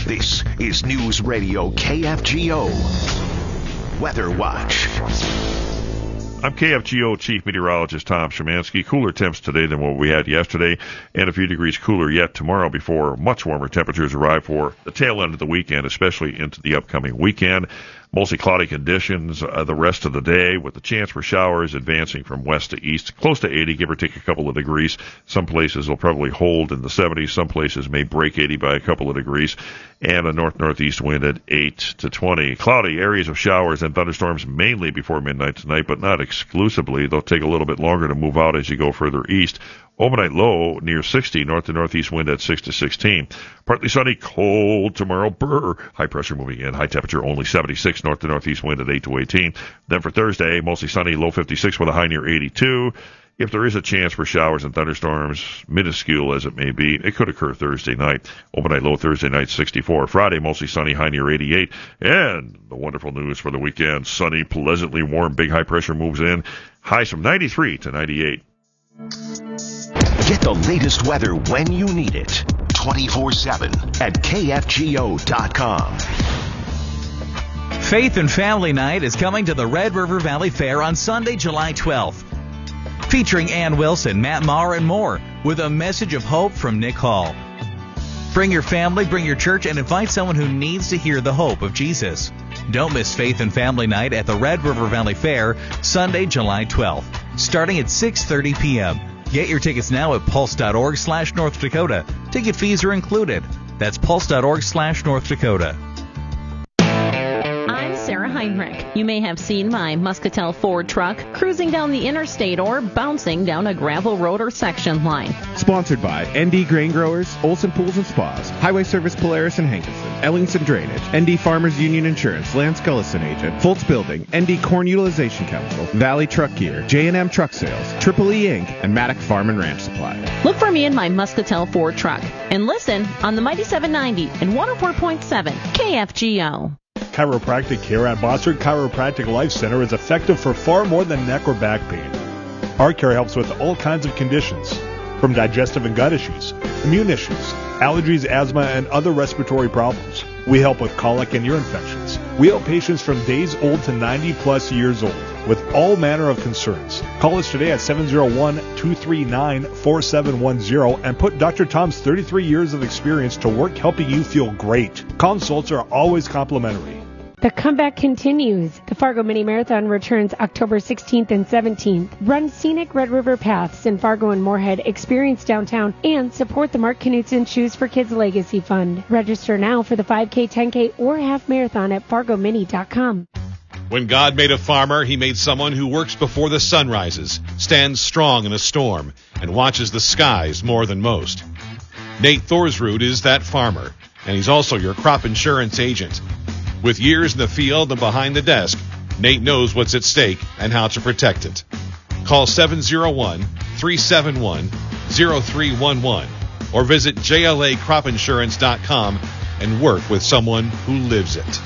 This is News Radio KFGO Weather Watch. I'm KFGO Chief Meteorologist Tom Szymanski. Cooler temps today than what we had yesterday, and a few degrees cooler yet tomorrow before much warmer temperatures arrive for the tail end of the weekend, especially into the upcoming weekend. Mostly cloudy conditions the rest of the day, with the chance for showers advancing from west to east, close to 80, give or take a couple of degrees. Some places will probably hold in the 70s. Some places may break 80 by a couple of degrees. And a north-northeast wind at 8 to 20. Cloudy areas of showers and thunderstorms mainly before midnight tonight, but not exclusively. They'll take a little bit longer to move out as you go further east. Overnight low near 60, north to northeast wind at 6 to 16. Partly sunny, cold tomorrow. High pressure moving in. High temperature only 76, north to northeast wind at 8 to 18. Then for Thursday, mostly sunny, low 56 with a high near 82. If there is a chance for showers and thunderstorms, minuscule as it may be, it could occur Thursday night. Overnight low Thursday night, 64. Friday, mostly sunny, high near 88. And the wonderful news for the weekend, sunny, pleasantly warm, big high pressure moves in. Highs from 93 to 98. Get the latest weather when you need it. 24/7 at KFGO.com. Faith and Family Night is coming to the Red River Valley Fair on Sunday, July 12th. Featuring Ann Wilson, Matt Maher, and more, with a message of hope from Nick Hall. Bring your family, bring your church, and invite someone who needs to hear the hope of Jesus. Don't miss Faith and Family Night at the Red River Valley Fair, Sunday, July 12th, starting at 6:30 p.m. Get your tickets now at pulse.org/North Dakota. Ticket fees are included. That's pulse.org/North Dakota. I'm Sarah Heinrich. You may have seen my Muscatel Ford truck cruising down the interstate or bouncing down a gravel road or section line. Sponsored by ND Grain Growers, Olson Pools and Spas, Highway Service Polaris and Hankinson, Ellingson Drainage, ND Farmers Union Insurance, Lance Gullison Agent, Foltz Building, ND Corn Utilization Chemical, Valley Truck Gear, J&M Truck Sales, Triple E Inc., and Maddock Farm and Ranch Supply. Look for me in my Muscatel Ford truck and listen on the Mighty 790 and 104.7 KFGO. Chiropractic care at Bossard Chiropractic Life Center is effective for far more than neck or back pain. Our care helps with all kinds of conditions, from digestive and gut issues, immune issues, allergies, asthma, and other respiratory problems. We help with colic and ear infections. We help patients from days old to 90-plus years old with all manner of concerns. Call us today at 701-239-4710 and put Dr. Tom's 33 years of experience to work helping you feel great. Consults are always complimentary. The comeback continues. The Fargo Mini Marathon returns October 16th and 17th. Run scenic Red River paths in Fargo and Moorhead, experience downtown, and support the Mark Knutson Shoes for Kids Legacy Fund. Register now for the 5K, 10K, or half marathon at fargomini.com. When God made a farmer, he made someone who works before the sun rises, stands strong in a storm, and watches the skies more than most. Nate Thorsrud is that farmer, and he's also your crop insurance agent. With years in the field and behind the desk, Nate knows what's at stake and how to protect it. Call 701-371-0311 or visit JLAcropinsurance.com and work with someone who lives it.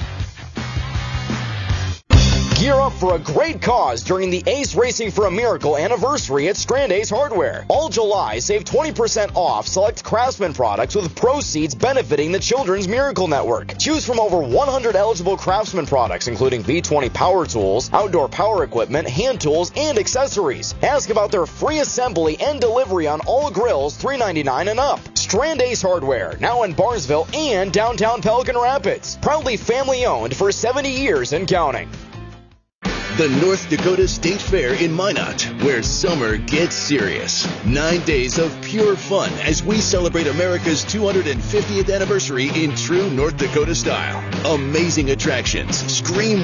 Gear up for a great cause during the Ace Racing for a Miracle anniversary at Strand Ace Hardware. All July, save 20% off select Craftsman products with proceeds benefiting the Children's Miracle Network. Choose from over 100 eligible Craftsman products, including V20 power tools, outdoor power equipment, hand tools, and accessories. Ask about their free assembly and delivery on all grills, $3.99 and up. Strand Ace Hardware, now in Barnesville and downtown Pelican Rapids. Proudly family-owned for 70 years and counting. The North Dakota State Fair in Minot, where summer gets serious. 9 days of pure fun as we celebrate America's 250th anniversary in true North Dakota style. Amazing attractions, stream